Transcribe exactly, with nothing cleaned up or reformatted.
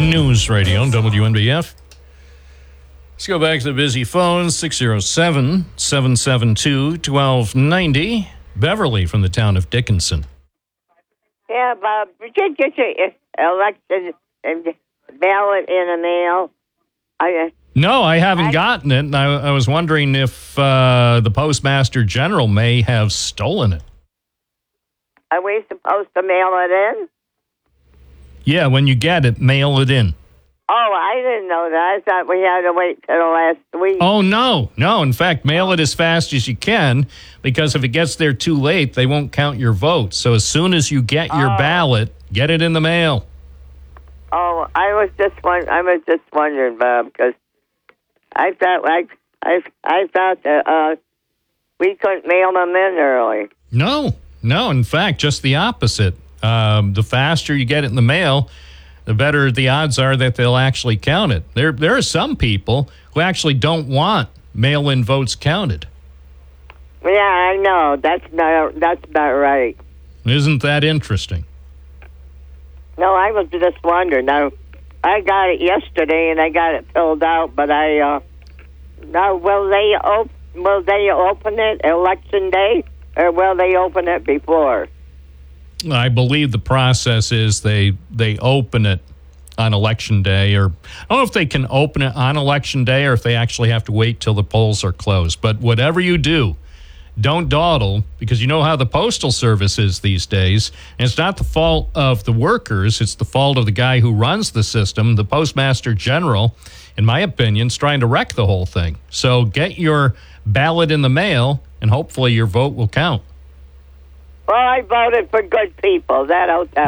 News Radio, W N B F. Let's go back to the busy phones, six oh seven, seven seven two, one two nine oh. Beverly from the town of Dickinson. Yeah, Bob, did you get your election ballot in the mail? I, No, I haven't I, gotten it. I, I was wondering if uh, the Postmaster General may have stolen it. Are we supposed to mail it in? Yeah, when you get it, mail it in. Oh, I didn't know that. I thought we had to wait till the last week. Oh, no. No, in fact, mail it as fast as you can, because if it gets there too late, they won't count your vote. So as soon as you get your oh. ballot, get it in the mail. Oh, I was just one, I was just wondering, Bob, because I thought like I I thought that uh, we couldn't mail them in early. No, no. In fact, just the opposite. Um, the faster you get it in the mail, the better the odds are that they'll actually count it. There, there are some people who actually don't want mail-in votes counted. Yeah, I know. That's not that's not right. Isn't that interesting? No, I was just wondering. Now, I got it yesterday and I got it filled out, but I uh, now will they op- will they open it election day or will they open it before? I believe the process is they they open it on election day, or I don't know if they can open it on election day or if they actually have to wait till the polls are closed. But whatever you do, don't dawdle, because you know how the Postal Service is these days. And it's not the fault of the workers. It's the fault of the guy who runs the system. The Postmaster General, in my opinion, is trying to wreck the whole thing. So get your ballot in the mail, and hopefully your vote will count. Well, I voted for good people. That I'll tell